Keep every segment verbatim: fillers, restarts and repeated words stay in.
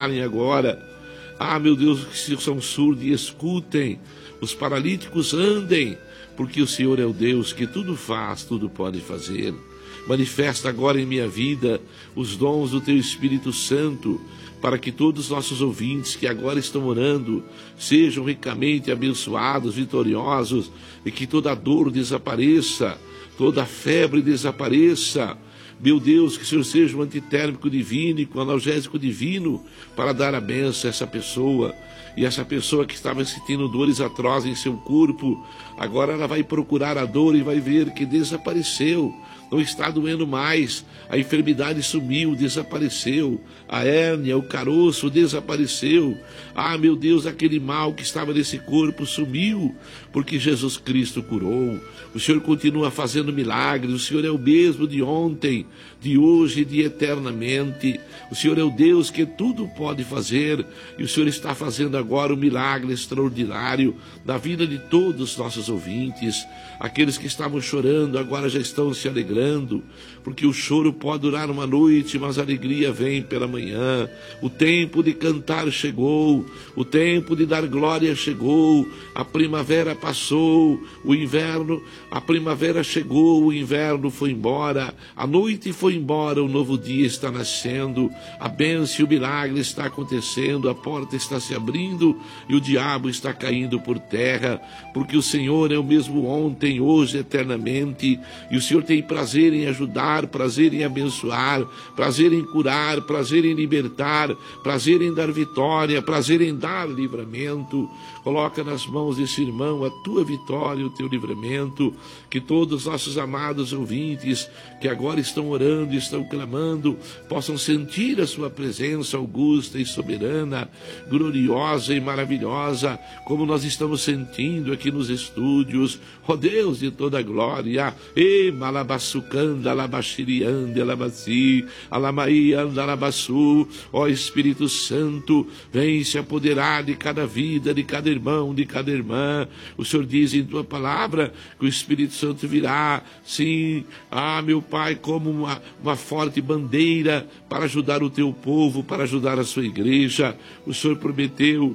falem agora. Ah, meu Deus, que se são surdos e escutem, os paralíticos andem, porque o Senhor é o Deus que tudo faz, tudo pode fazer. Manifesta agora em minha vida os dons do Teu Espírito Santo, para que todos os nossos ouvintes que agora estão orando sejam ricamente abençoados, vitoriosos, e que toda dor desapareça, toda febre desapareça. Meu Deus, que o Senhor seja um antitérmico divino e com analgésico divino para dar a benção a essa pessoa. E essa pessoa que estava sentindo dores atrozes em seu corpo, agora ela vai procurar a dor e vai ver que desapareceu. Não está doendo mais, a enfermidade sumiu, desapareceu, a hérnia, o caroço desapareceu. Ah, meu Deus, aquele mal que estava nesse corpo sumiu, porque Jesus Cristo curou. O Senhor continua fazendo milagres, o Senhor é o mesmo de ontem, de hoje e de eternamente. O Senhor é o Deus que tudo pode fazer, e o Senhor está fazendo agora um milagre extraordinário na vida de todos os nossos ouvintes. Aqueles que estavam chorando agora já estão se alegrando, porque o choro pode durar uma noite, mas a alegria vem pela manhã. O tempo de cantar chegou, o tempo de dar glória chegou, a primavera passou, o inverno, a primavera chegou, o inverno foi embora, a noite foi embora, o novo dia está nascendo, a bênção e o milagre está acontecendo, a porta está se abrindo e o diabo está caindo por terra, porque o Senhor é o mesmo ontem, hoje, eternamente, e o Senhor tem prazer em ajudar, prazer em abençoar, prazer em curar, prazer em libertar, prazer em dar vitória, prazer em dar livramento. Coloca nas mãos desse irmão a tua vitória, o teu livramento, que todos os nossos amados ouvintes que agora estão orando e estão clamando, possam sentir a sua presença augusta e soberana, gloriosa e maravilhosa, como nós estamos sentindo aqui nos estúdios. Ó Deus de toda glória, e malabassucanda, alabashiriande, alabaci, alamaíanda, alabaçu, ó Espírito Santo, vem se apoderar de cada vida, de cada irmão, de cada irmã. O Senhor diz em tua palavra que o Espírito Santo virá, sim, ah, meu Pai, como uma, uma forte bandeira para ajudar o teu povo, para ajudar a sua igreja. O Senhor prometeu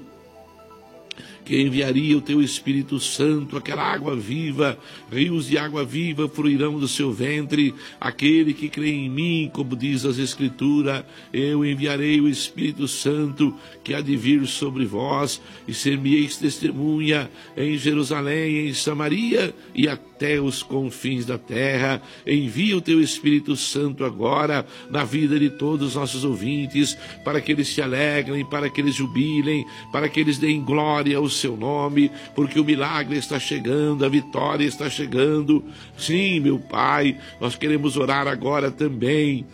que enviaria o teu Espírito Santo, aquela água viva, rios de água viva fluirão do seu ventre. Aquele que crê em mim, como diz as Escrituras, eu enviarei o Espírito Santo que há de vir sobre vós, e ser-me-eis testemunha em Jerusalém, em Samaria e até os confins da terra. Envia o teu Espírito Santo agora na vida de todos os nossos ouvintes, para que eles se alegrem, para que eles jubilem, para que eles deem glória ao seu nome, porque o milagre está chegando, a vitória está chegando. Sim, meu Pai, nós queremos orar agora também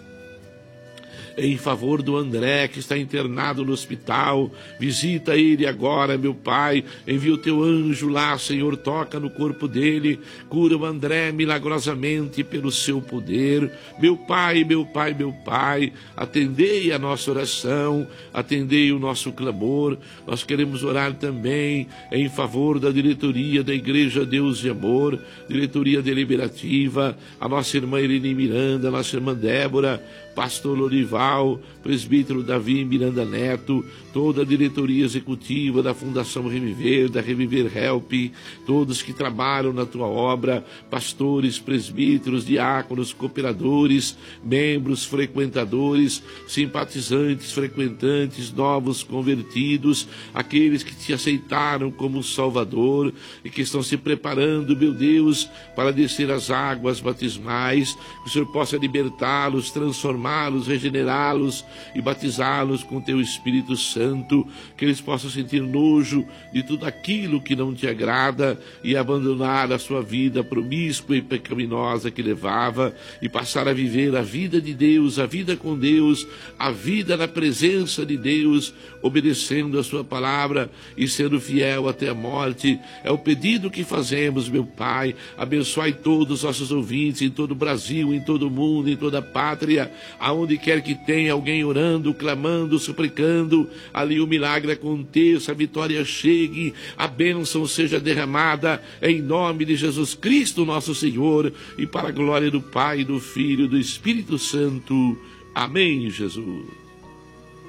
em favor do André, que está internado no hospital. Visita ele agora, meu Pai, envia o teu anjo lá, Senhor, toca no corpo dele, cura o André milagrosamente pelo seu poder. Meu Pai, meu Pai, meu Pai, atendei a nossa oração, atendei o nosso clamor. Nós queremos orar também em favor da diretoria da Igreja Deus de Amor, diretoria deliberativa, a nossa irmã Irene Miranda, a nossa irmã Débora, pastor Lorival, presbítero Davi Miranda Neto, toda a diretoria executiva da Fundação Reviver, da Reviver Help, todos que trabalham na tua obra, pastores, presbíteros, diáconos, cooperadores, membros, frequentadores, simpatizantes, frequentantes, novos convertidos, aqueles que te aceitaram como Salvador e que estão se preparando, meu Deus, para descer as águas batismais, que o Senhor possa libertá-los, transformá-los, regenerá-los e batizá-los com teu Espírito Santo, que eles possam sentir nojo de tudo aquilo que não te agrada e abandonar a sua vida promíscua e pecaminosa que levava e passar a viver a vida de Deus, a vida com Deus, a vida na presença de Deus, obedecendo a sua palavra e sendo fiel até a morte. É o pedido que fazemos, meu Pai. Abençoai todos os nossos ouvintes em todo o Brasil, em todo o mundo, em toda a pátria, aonde quer que tenha alguém orando, clamando, suplicando, ali o milagre aconteça, a vitória chegue, a bênção seja derramada, em nome de Jesus Cristo, nosso Senhor, e para a glória do Pai, do Filho e do Espírito Santo. Amém, Jesus.